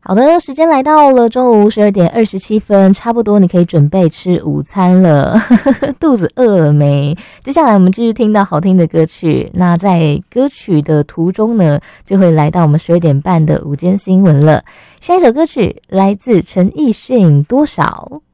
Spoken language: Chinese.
好的，时间来到了中午12:27，差不多你可以准备吃午餐了肚子饿了没？接下来我们继续听到好听的歌曲，那在歌曲的途中呢，就会来到我们12点半的午间新闻了。下一首歌曲来自陈奕迅《多少》。